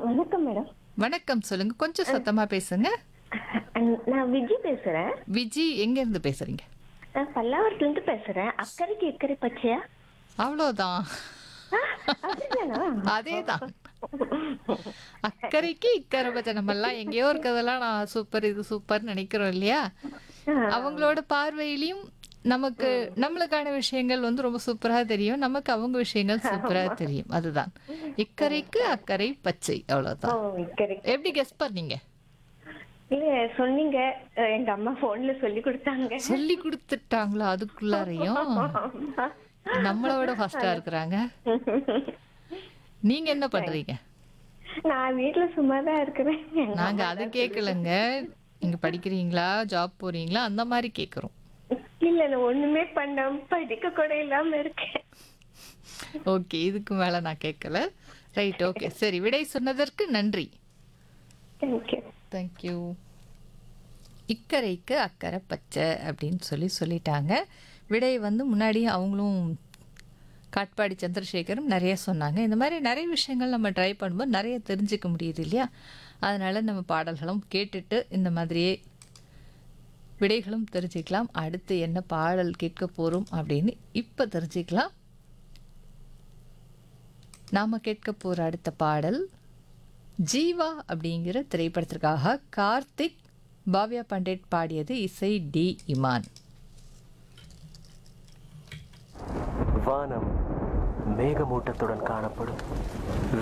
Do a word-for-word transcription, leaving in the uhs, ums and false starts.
வணக்கம் மேடம். வணக்கம். சொல்லுங்க. கொஞ்சம் சத்தமா பேசுங்க. அஹ், நான் விஜி பேசுறேன். விஜி எங்க இருந்து பேசுறீங்க? நான் பல்லாவரத்துல இருந்து பேசுறேன். அக்கறைக்கு இக்கறை பச்சையா? அவ்வளோதான். அப்படிதானா? அதேதான். அக்கறைக்கு இக்கரை பச்சை. நம்ம எல்லாம் எங்கேயோ இருக்கிறதெல்லாம் நான் சூப்பர் இது சூப்பர் நினைக்கிறோம் இல்லையா? அவங்களோட பார்வையிலையும் நமக்கு நம்மளுக்கான விஷயங்கள் வந்து ரொம்ப சூப்பரா தெரியும். நமக்கு அவங்க விஷயங்கள் சூப்பரா தெரியும். அதுதான். இக்கரைக்கு அக்கறை பச்சை. ஓ, அவ்வளோதான். இக்கறை. எப்படி கெஸ் பண்ணீங்க? இல்ல சொன்னீங்க. அஹ், எங்க அம்மா போன்ல சொல்லி கொடுத்தாங்க. சொல்லி கொடுத்துட்டாங்களா அதுக்குள்ளாரையும்? ஆமா. நம்மளோட ஃபாஸ்டா இருக்கிறாங்க. நீங்க என்ன பண்றீங்க? நான் வீட்டுல சும்மாதான் இருக்கிறேன். எங்க நாங்க அம்மா அது தான் கேட்கலங்க. நீங்க படிக்கிறீங்களா, ஜாப் போறீங்களா, அந்த மாதிரி கேட்குறோம். இல்ல நான் ஒண்ணுமே பண்ணாம படிக்க கூட இல்லாம இருக்கேன். ஓகே, இதுக்கு மேல நான் கேட்கல. ரைட், ஓகே, சரி. விடை சொன்னதற்கு நன்றி. தேங்க்யூ. தேங்க்யூ. இக்கரைக்கு அக்கறை பச்சை அப்படின்னு சொல்லி சொல்லிட்டாங்க. விடை வந்து முன்னாடி அவங்களும் காட்பாடி சந்திரசேகரும் நிறைய சொன்னாங்க. இந்த மாதிரி நிறைய விஷயங்கள் நம்ம ட்ரை பண்ணும்போது நிறைய தெரிஞ்சுக்க முடியுது இல்லையா? அதனால நம்ம பாடல்களும் கேட்டுட்டு இந்த மாதிரியே விடைகளும் தெரிஞ்சுக்கலாம். அடுத்து என்ன பாடல் கேட்க போறோம் அப்படின்னு இப்ப தெரிஞ்சுக்கலாம். நாம கேட்க போற அடுத்த பாடல் ஜீவா அப்படிங்கிற திரைப்படத்திற்காக கார்த்திக், பாவ்யா பண்டிட் பாடியது. இசை டி இமான். வானம் மேகமூட்டத்துடன் காணப்படும்.